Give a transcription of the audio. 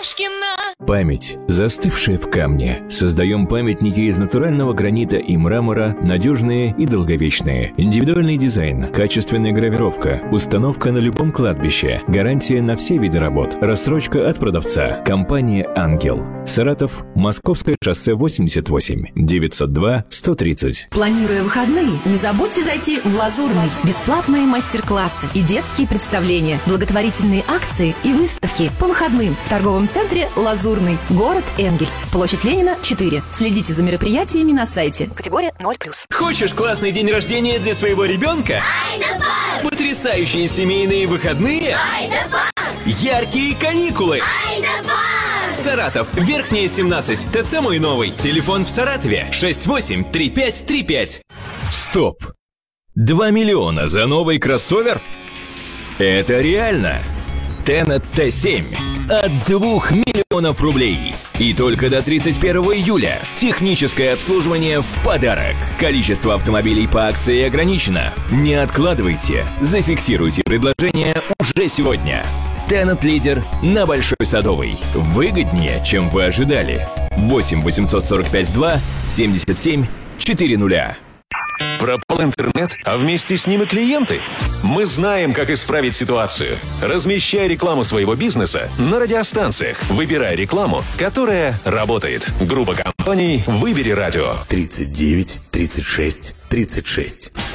Ромашкина. Память, застывшая в камне. Создаем памятники из натурального гранита и мрамора, надежные и долговечные. Индивидуальный дизайн, качественная гравировка, установка на любом кладбище, гарантия на все виды работ, рассрочка от продавца. Компания «Ангел». Саратов, Московское шоссе 88, 902-130. Планируя выходные, не забудьте зайти в «Лазурный». Бесплатные мастер-классы и детские представления, благотворительные акции и выставки по выходным в торговом центре «Лазурный», город Энгельс, площадь Ленина, 4. Следите за мероприятиями на сайте. Категория 0+. Хочешь классный день рождения для своего ребенка? Айда-парк! Потрясающие семейные выходные? Айда-парк! Яркие каникулы? Айда-парк! Саратов, Верхняя 17, ТЦ «Мой новый». Телефон в Саратове 683535. Стоп! 2 миллиона за новый кроссовер? Это реально! Tennet T7 от 2 миллионов рублей. И только до 31 июля. Техническое обслуживание в подарок. Количество автомобилей по акции ограничено. Не откладывайте. Зафиксируйте предложение уже сегодня. Tennet лидер на Большой Садовой. Выгоднее, чем вы ожидали. 8 845 2 77 400. Пропал интернет, а вместе с ним и клиенты? Мы знаем, как исправить ситуацию. Размещай рекламу своего бизнеса на радиостанциях. Выбирай рекламу, которая работает. Группа компаний «Выбери радио». 39 36 36.